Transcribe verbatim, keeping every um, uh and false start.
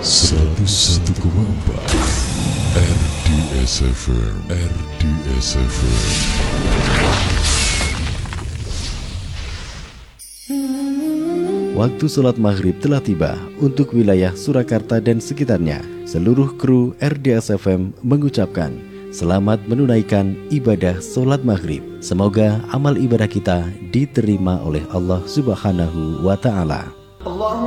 seratus satu koma empat R D S F M, R D S F M. Waktu sholat maghrib telah tiba untuk wilayah Surakarta dan sekitarnya. Seluruh kru R D S F M mengucapkan selamat menunaikan ibadah sholat maghrib. Semoga amal ibadah kita diterima oleh Allah Subhanahu wa Ta'ala.